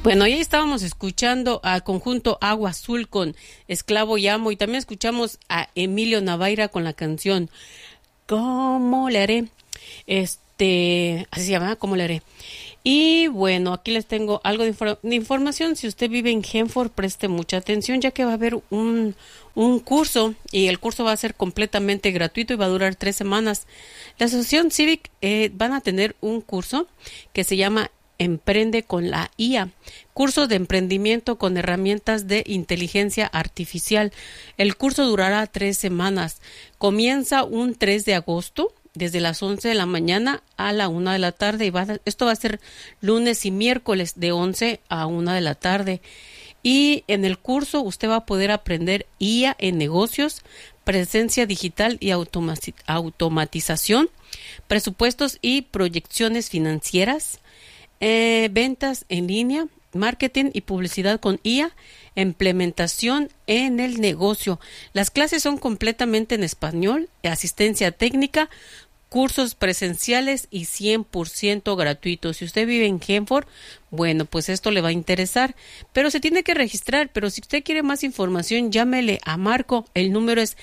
Bueno, ahí estábamos escuchando al conjunto Agua Azul con Esclavo y Amo, y también escuchamos a Emilio Navaira con la canción ¿Cómo le haré? Así se llama, ¿Cómo le haré? Y bueno, aquí les tengo algo de información. Si usted vive en Hanford, preste mucha atención, ya que va a haber un curso, y el curso va a ser completamente gratuito y va a durar 3 semanas. La Asociación Civic van a tener un curso que se llama Emprende con la IA, curso de emprendimiento con herramientas de inteligencia artificial. El curso durará 3 semanas. Comienza un 3 de agosto, desde las 11 de la mañana a la 1 de la tarde. Y esto va a ser lunes y miércoles de 11 a 1 de la tarde. Y en el curso usted va a poder aprender IA en negocios, presencia digital y automatización, presupuestos y proyecciones financieras, ventas en línea, marketing y publicidad con IA, implementación en el negocio. Las clases son completamente en español, asistencia técnica, cursos presenciales y 100% gratuitos. Si usted vive en Hanford, bueno, pues esto le va a interesar, pero se tiene que registrar. Pero si usted quiere más información, llámele a Marco. El número es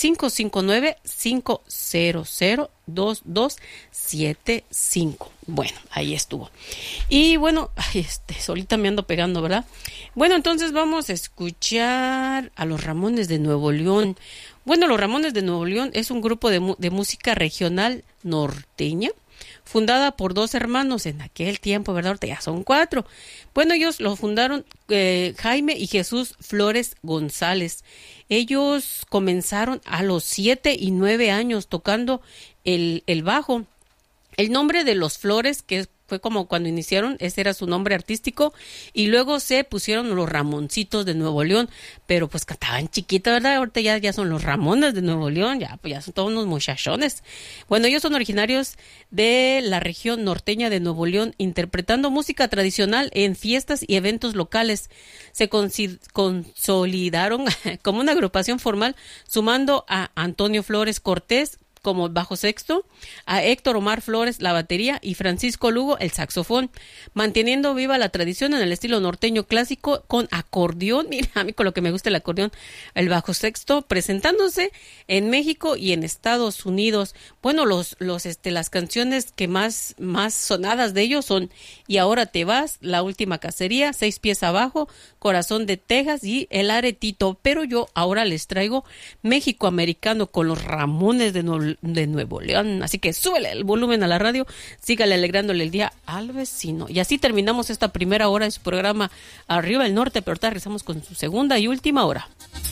559-500-2275. Bueno, ahí estuvo. Y bueno, solita me ando pegando, ¿verdad? Bueno, entonces vamos a escuchar a los Ramones de Nuevo León. Bueno, los Ramones de Nuevo León es un grupo de música regional norteña, fundada por 2 hermanos en aquel tiempo, ¿verdad? Ahorita ya son 4. Bueno, ellos lo fundaron Jaime y Jesús Flores González. Ellos comenzaron a los 7 y 9 años tocando el bajo. El nombre de los Flores, que fue como cuando iniciaron, ese era su nombre artístico, y luego se pusieron los Ramoncitos de Nuevo León, pero pues cantaban chiquita, ¿verdad? Ahorita ya son los Ramones de Nuevo León, ya son todos unos muchachones. Bueno, ellos son originarios de la región norteña de Nuevo León, interpretando música tradicional en fiestas y eventos locales. Se consolidaron como una agrupación formal, sumando a Antonio Flores Cortés como bajo sexto, a Héctor Omar Flores la batería y Francisco Lugo el saxofón, manteniendo viva la tradición en el estilo norteño clásico con acordeón. Mira, a mí con lo que me gusta el acordeón, el bajo sexto, presentándose en México y en Estados Unidos. Bueno, las canciones que más sonadas de ellos son Y ahora te vas, La última cacería, 6 pies abajo, Corazón de Texas y El aretito. Pero yo ahora les traigo México Americano con los Ramones de Nuevo León. Así que súbele el volumen a la radio, sígale alegrándole el día al vecino. Y así terminamos esta primera hora de su programa Arriba el Norte, pero ahorita regresamos con su segunda y última hora.